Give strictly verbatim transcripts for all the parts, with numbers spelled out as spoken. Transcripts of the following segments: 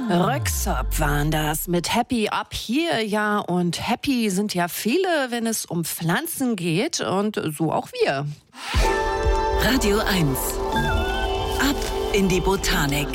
Röksop waren das mit Happy Up Here, ja, und happy sind ja viele, wenn es um Pflanzen geht, und so auch wir. Radio eins. Ab in die Botanik.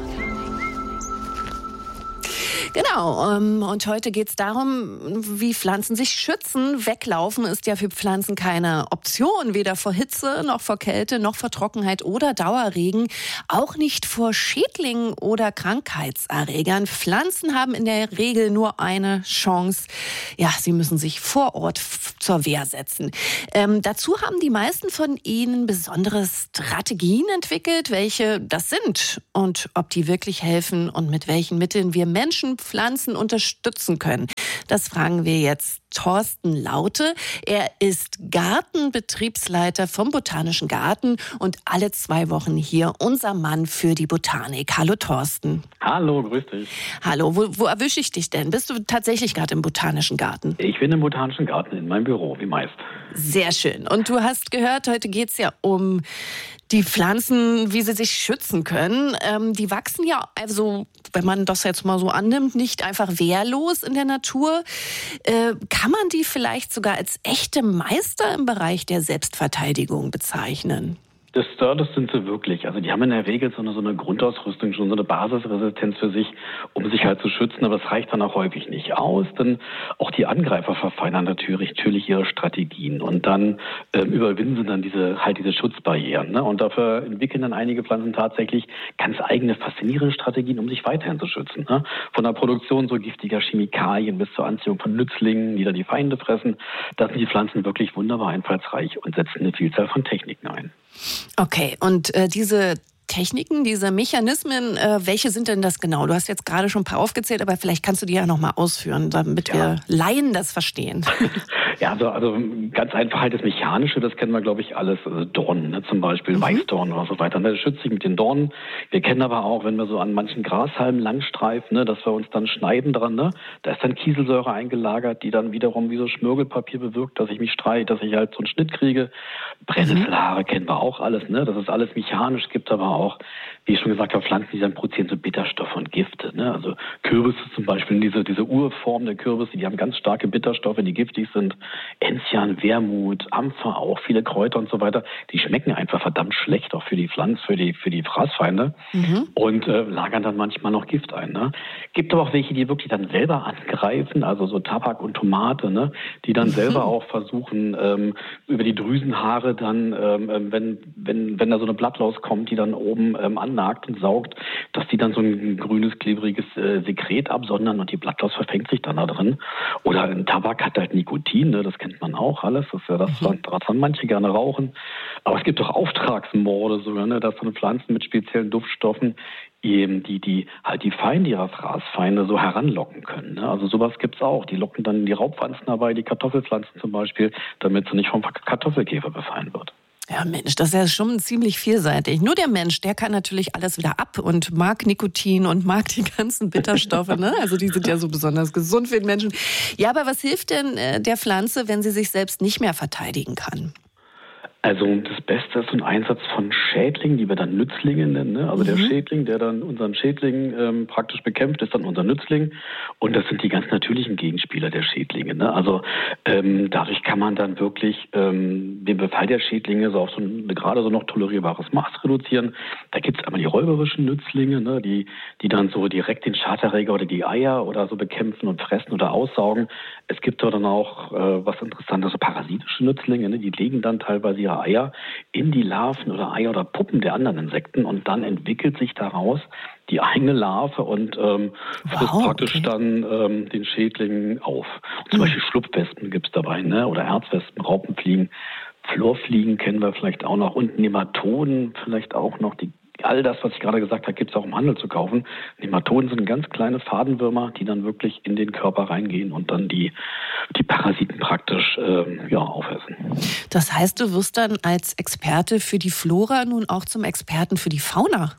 Genau, und heute geht es darum, wie Pflanzen sich schützen. Weglaufen ist ja für Pflanzen keine Option, weder vor Hitze, noch vor Kälte, noch vor Trockenheit oder Dauerregen, auch nicht vor Schädlingen oder Krankheitserregern. Pflanzen haben in der Regel nur eine Chance. Ja, sie müssen sich vor Ort f- zur Wehr setzen. Ähm, dazu haben die meisten von ihnen besondere Strategien entwickelt, welche das sind und ob die wirklich helfen und mit welchen Mitteln wir Menschen Pflanzen unterstützen können. Das fragen wir jetzt Thorsten Laute. Er ist Gartenbetriebsleiter vom Botanischen Garten und alle zwei Wochen hier unser Mann für die Botanik. Hallo Thorsten. Hallo, grüß dich. Hallo, wo, wo erwische ich dich denn? Bist du tatsächlich gerade im Botanischen Garten? Ich bin im Botanischen Garten in meinem Büro, wie meist. Sehr schön. Und du hast gehört, heute geht es ja um die Pflanzen, wie sie sich schützen können. Ähm, die wachsen ja, also wenn man das jetzt mal so annimmt, nicht einfach wehrlos in der Natur. Äh, kann man die vielleicht sogar als echte Meister im Bereich der Selbstverteidigung bezeichnen? Das, das sind sie wirklich. Also die haben in der Regel so eine, so eine Grundausrüstung, schon so eine Basisresistenz für sich, um sich halt zu schützen. Aber es reicht dann auch häufig nicht aus, denn auch die Angreifer verfeinern natürlich, natürlich ihre Strategien. Und dann ähm, überwinden sie dann diese halt diese Schutzbarrieren. Ne? Und dafür entwickeln dann einige Pflanzen tatsächlich ganz eigene, faszinierende Strategien, um sich weiterhin zu schützen. Ne? Von der Produktion so giftiger Chemikalien bis zur Anziehung von Nützlingen, die dann die Feinde fressen. Da sind die Pflanzen wirklich wunderbar einfallsreich und setzen eine Vielzahl von Techniken ein. Okay, und äh, diese Techniken, diese Mechanismen, äh, welche sind denn das genau? Du hast jetzt gerade schon ein paar aufgezählt, aber vielleicht kannst du die ja nochmal ausführen, damit ja. wir Laien das verstehen. Ja, also, also ganz einfach halt das Mechanische, das kennen wir, glaube ich, alles. Also Dornen, ne, zum Beispiel, mhm. Weißdornen oder so weiter. Ne, das schützt sich mit den Dornen. Wir kennen aber auch, wenn wir so an manchen Grashalmen langstreifen, ne, dass wir uns dann schneiden dran, ne, da ist dann Kieselsäure eingelagert, die dann wiederum wie so Schmirgelpapier bewirkt, dass ich mich streite, dass ich halt so einen Schnitt kriege. Brennnesselhaare mhm. kennen wir auch alles, ne, das ist alles mechanisch, gibt aber auch, wie ich schon gesagt habe, Pflanzen, die dann produzieren so Bitterstoffe und Gifte, ne, also Kürbisse zum Beispiel, diese, diese Urform der Kürbisse, die haben ganz starke Bitterstoffe, die giftig sind. Enzian, Wermut, Ampfer auch, viele Kräuter und so weiter, die schmecken einfach verdammt schlecht, auch für die Pflanzen, für die, für die Fraßfeinde mhm. und äh, lagern dann manchmal noch Gift ein. Ne? Gibt aber auch welche, die wirklich dann selber angreifen, also so Tabak und Tomate, ne? Die dann mhm. selber auch versuchen, ähm, über die Drüsenhaare dann, ähm, wenn, wenn, wenn da so eine Blattlaus kommt, die dann oben ähm, annagt und saugt, dass die dann so ein grünes, klebriges äh, Sekret absondern und die Blattlaus verfängt sich dann da drin. Oder ein Tabak hat halt Nikotin, ne? Das kennt man auch alles, das ist ja das, mhm. was manche gerne rauchen. Aber es gibt auch Auftragsmorde sogar, ne? Dass so Pflanzen mit speziellen Duftstoffen eben die, die halt die Feinde ihrer Fraßfeinde so heranlocken können. Ne? Also sowas gibt's auch. Die locken dann die Raubpflanzen dabei, die Kartoffelpflanzen zum Beispiel, damit sie nicht vom Kartoffelkäfer befallen wird. Ja, Mensch, das ist ja schon ziemlich vielseitig. Nur der Mensch, der kann natürlich alles wieder ab und mag Nikotin und mag die ganzen Bitterstoffe. Ne? Also die sind ja so besonders gesund für den Menschen. Ja, aber was hilft denn äh, der Pflanze, wenn sie sich selbst nicht mehr verteidigen kann? Also das Beste ist so ein Einsatz von Schädlingen, die wir dann Nützlinge nennen. Ne? Also mhm. der Schädling, der dann unseren Schädling ähm, praktisch bekämpft, ist dann unser Nützling. Und das sind die ganz natürlichen Gegenspieler der Schädlinge. Ne? Also ähm, dadurch kann man dann wirklich ähm, den Befall der Schädlinge so auf so ein gerade so noch tolerierbares Maß reduzieren. Da gibt's einmal die räuberischen Nützlinge, ne? die die dann so direkt den Schaderreger oder die Eier oder so bekämpfen und fressen oder aussaugen. Es gibt da dann auch äh, was Interessantes, so parasitische Nützlinge, ne? Die legen dann teilweise ihre Eier in die Larven oder Eier oder Puppen der anderen Insekten und dann entwickelt sich daraus die eigene Larve und ähm, frisst wow, praktisch okay. dann ähm, den Schädling auf. Und zum mhm. Beispiel Schlupfwespen gibt's dabei, ne? Oder Erzwespen, Raupenfliegen, Florfliegen kennen wir vielleicht auch noch und Nematoden vielleicht auch noch, die all das, was ich gerade gesagt habe, gibt es auch im Handel zu kaufen. Nematoden sind ganz kleine Fadenwürmer, die dann wirklich in den Körper reingehen und dann die, die Parasiten praktisch ähm, ja, aufessen. Das heißt, du wirst dann als Experte für die Flora nun auch zum Experten für die Fauna?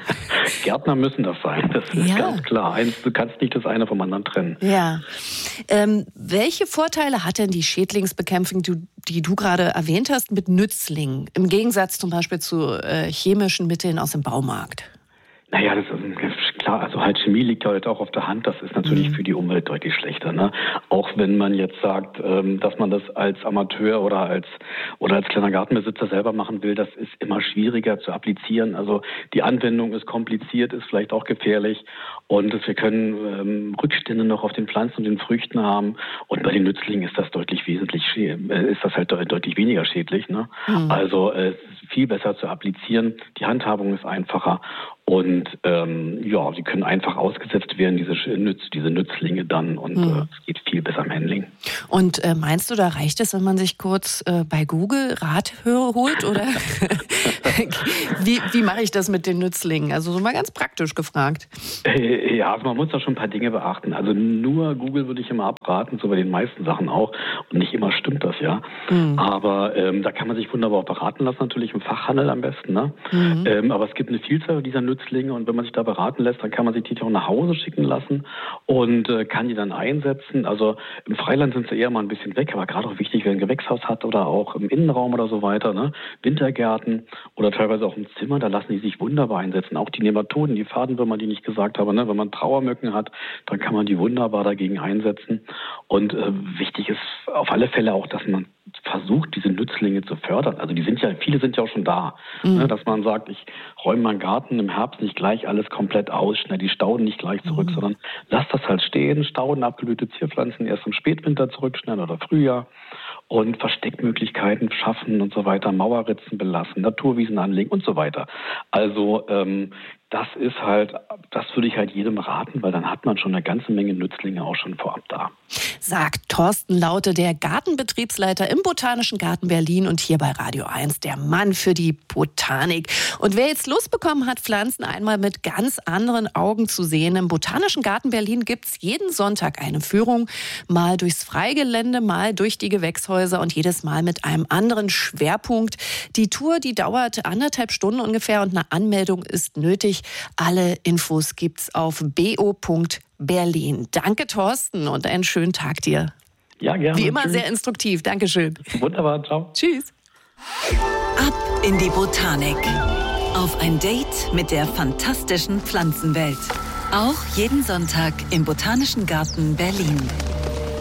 Gärtner müssen das sein, das ist ja. ganz klar. Du kannst nicht das eine vom anderen trennen. Ja. Ähm, welche Vorteile hat denn die Schädlingsbekämpfung, die, die du gerade erwähnt hast, mit Nützlingen, im Gegensatz zum Beispiel zu äh, chemischen Mitteln aus dem Baumarkt? Naja, das ist klar, also halt Chemie liegt halt auch auf der Hand, das ist natürlich mhm. für die Umwelt deutlich schlechter, ne? Auch wenn man jetzt sagt, dass man das als Amateur oder als oder als kleiner Gartenbesitzer selber machen will, das ist immer schwieriger zu applizieren. Also die Anwendung ist kompliziert, ist vielleicht auch gefährlich und wir können ähm, Rückstände noch auf den Pflanzen und den Früchten haben und bei den Nützlingen ist das deutlich wesentlich, ist das halt deutlich weniger schädlich, ne? Mhm. Also es ist viel besser zu applizieren, die Handhabung ist einfacher. Und ähm, ja, sie können einfach ausgesetzt werden, diese, Nütz, diese Nützlinge dann und mhm. äh, es geht viel besser im Handling. Und äh, meinst du, da reicht es, wenn man sich kurz äh, bei Google Rat holt? Oder wie, wie mache ich das mit den Nützlingen? Also so mal ganz praktisch gefragt. Äh, ja, also man muss da schon ein paar Dinge beachten. Also nur Google würde ich immer abraten, so bei den meisten Sachen auch. Und nicht immer stimmt das ja. Mhm. Aber ähm, da kann man sich wunderbar auch beraten lassen, natürlich im Fachhandel am besten. Ne? Mhm. Ähm, aber es gibt eine Vielzahl dieser Nützlinge. Nützlinge und wenn man sich da beraten lässt, dann kann man sich die auch nach Hause schicken lassen und äh, kann die dann einsetzen. Also im Freiland sind sie eher mal ein bisschen weg, aber gerade auch wichtig, wer ein Gewächshaus hat oder auch im Innenraum oder so weiter, ne? Wintergärten oder teilweise auch im Zimmer, da lassen die sich wunderbar einsetzen. Auch die Nematoden, die Fadenwürmer, die ich nicht gesagt habe, ne? Wenn man Trauermücken hat, dann kann man die wunderbar dagegen einsetzen. Und äh, wichtig ist auf alle Fälle auch, dass man versucht, diese Nützlinge zu fördern. Also die sind ja, viele sind ja auch schon da. Mhm. Ne, dass man sagt, ich räume meinen Garten im Herbst nicht gleich alles komplett aus, schneide die Stauden nicht gleich zurück, mhm. sondern lass das halt stehen, Stauden, abgeblühte Zierpflanzen erst im Spätwinter zurückschneiden oder Frühjahr und Versteckmöglichkeiten schaffen und so weiter, Mauerritzen belassen, Naturwiesen anlegen und so weiter. Also ähm, das ist halt, das würde ich halt jedem raten, weil dann hat man schon eine ganze Menge Nützlinge auch schon vorab da. Sagt Thorsten Laute, der Gartenbetriebsleiter im Botanischen Garten Berlin und hier bei Radio eins, der Mann für die Botanik. Und wer jetzt Lust bekommen hat, Pflanzen einmal mit ganz anderen Augen zu sehen, im Botanischen Garten Berlin gibt's jeden Sonntag eine Führung, mal durchs Freigelände, mal durch die Gewächshäuser und jedes Mal mit einem anderen Schwerpunkt. Die Tour, die dauert anderthalb Stunden ungefähr und eine Anmeldung ist nötig. Alle Infos gibt's auf b o punkt berlin. Danke, Thorsten, und einen schönen Tag dir. Ja, gerne. Wie immer Tschüss. Sehr instruktiv. Dankeschön. Wunderbar, ciao. Tschüss. Ab in die Botanik. Auf ein Date mit der fantastischen Pflanzenwelt. Auch jeden Sonntag im Botanischen Garten Berlin.